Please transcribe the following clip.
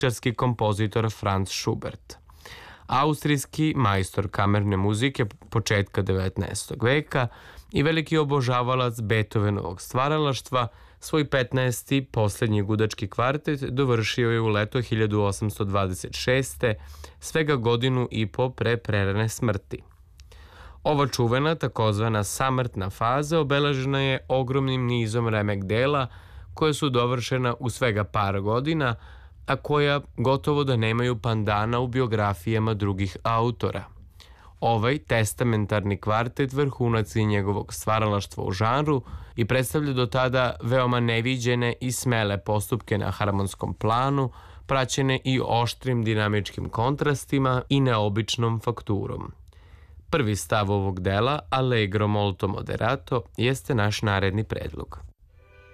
švajcarski kompozitor Franz Schubert. Austrijski majstor kamerne muzike početka 19. veka i veliki obožavalac Beethovenovog stvaralaštva, svoj 15. posljednji gudački kvartet dovršio je u leto 1826. svega godinu i po pre prerane smrti. Ova čuvena takozvana samrtna faza obeležena je ogromnim nizom remek dela koje su dovršena u svega par godina, a koja gotovo da nemaju pandana u biografijama drugih autora. Ovaj testamentarni kvartet vrhunac je njegovog stvaralaštva u žanru i predstavlja do tada veoma neviđene i smele postupke na harmonskom planu, praćene i oštrim dinamičkim kontrastima i neobičnom fakturom. Prvi stav ovog dela, Allegro molto moderato, jeste naš naredni predlog.